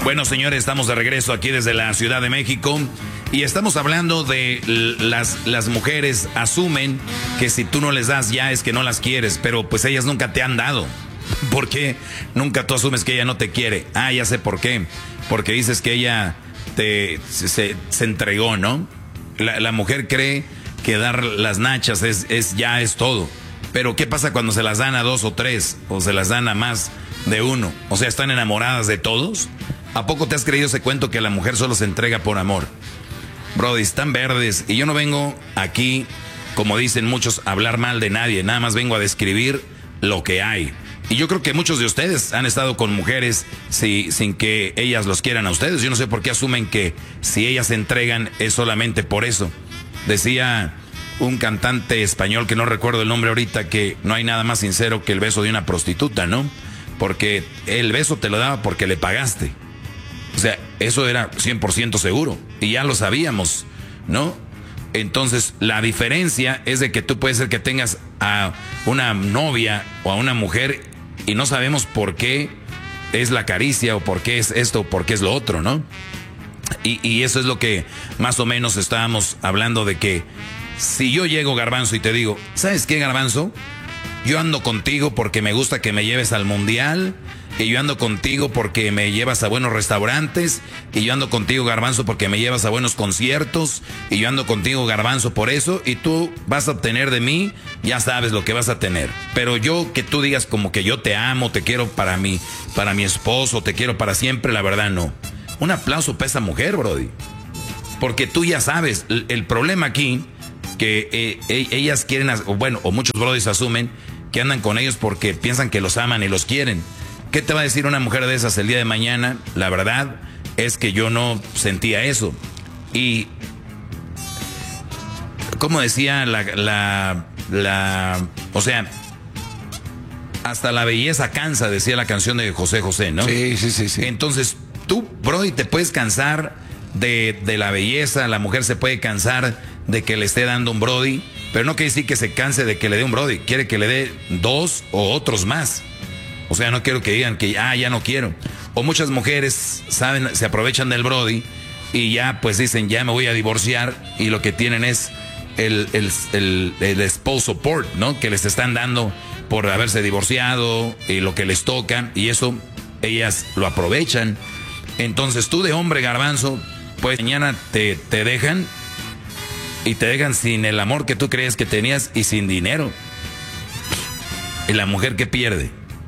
Bueno, señores, estamos de regreso aquí desde la Ciudad de México y estamos hablando de las mujeres asumen que si tú no les das ya es que no las quieres, pero pues ellas nunca te han dado. ¿Por qué nunca tú asumes que ella no te quiere? Ah, ya sé por qué. Porque dices que ella se entregó, ¿no? La mujer cree que dar las nachas ya es todo. Pero ¿qué pasa cuando se las dan a 2 o 3 o se las dan a más de uno? O sea, ¿están enamoradas de todos? ¿A poco te has creído ese cuento que la mujer solo se entrega por amor? Brody, están verdes y yo no vengo aquí, como dicen muchos, a hablar mal de nadie. Nada más vengo a describir lo que hay. Y yo creo que muchos de ustedes han estado con mujeres sin que ellas los quieran a ustedes. Yo no sé por qué asumen que si ellas se entregan es solamente por eso. Decía un cantante español que no recuerdo el nombre ahorita que no hay nada más sincero que el beso de una prostituta, ¿no? Porque el beso te lo daba porque le pagaste. O sea, eso era 100% seguro. Y ya lo sabíamos, ¿no? Entonces, la diferencia es de que tú puedes ser que tengas a una novia o a una mujer y no sabemos por qué es la caricia o por qué es esto o por qué es lo otro, ¿no? Y eso es lo que más o menos estábamos hablando de que si yo llego, Garbanzo, y te digo, ¿sabes qué, Garbanzo? Yo ando contigo porque me gusta que me lleves al mundial, y yo ando contigo porque me llevas a buenos restaurantes, y yo ando contigo, Garbanzo, porque me llevas a buenos conciertos, y yo ando contigo, Garbanzo, por eso, y tú vas a obtener de mí, ya sabes lo que vas a tener. Pero yo que tú digas como que yo te amo, te quiero para mi esposo, te quiero para siempre, la verdad no. Un aplauso para esa mujer, Brody. Porque tú ya sabes, el problema aquí, que ellas quieren, o muchos brodis asumen que andan con ellos porque piensan que los aman y los quieren. ¿Qué te va a decir una mujer de esas el día de mañana? La verdad es que yo no sentía eso. Y, como decía o sea, hasta la belleza cansa, decía la canción de José José, ¿no? Sí. Entonces, tú, Brody, te puedes cansar de la belleza, la mujer se puede cansar de que le esté dando un Brody, pero no quiere decir que se canse de que le dé un Brody, quiere que le dé 2 o otros más. O sea, no quiero que digan que ya no quiero. O muchas mujeres se aprovechan del Brody y ya pues dicen, ya me voy a divorciar, y lo que tienen es el spouse support, ¿no? Que les están dando por haberse divorciado y lo que les tocan, y eso ellas lo aprovechan. Entonces tú de hombre, Garbanzo, pues mañana te dejan, y te dejan sin el amor que tú creías que tenías y sin dinero. ¿Y la mujer qué pierde?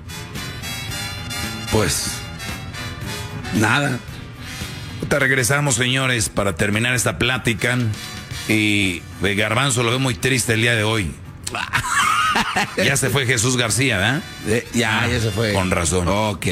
Pues nada. Te regresamos, señores, para terminar esta plática. Y Garbanzo lo veo muy triste el día de hoy. Ya se fue Jesús García, ¿verdad? Ya se fue. Con razón. Ok.